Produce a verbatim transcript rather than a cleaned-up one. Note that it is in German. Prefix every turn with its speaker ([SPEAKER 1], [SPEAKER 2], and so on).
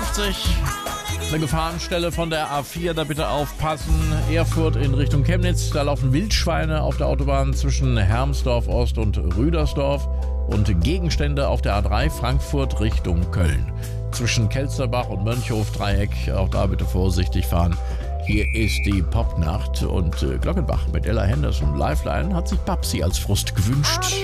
[SPEAKER 1] fünfzig. Eine Gefahrenstelle von der A vier, da bitte aufpassen. Erfurt in Richtung Chemnitz, da laufen Wildschweine auf der Autobahn zwischen Hermsdorf Ost und Rüdersdorf. Und Gegenstände auf der A drei Frankfurt Richtung Köln. Zwischen Kelsterbach und Mönchhof-Dreieck, auch da bitte vorsichtig fahren. Hier ist die Popnacht und äh, Glockenbach mit Ella Henderson. Lifeline hat sich Babsi als Frust gewünscht.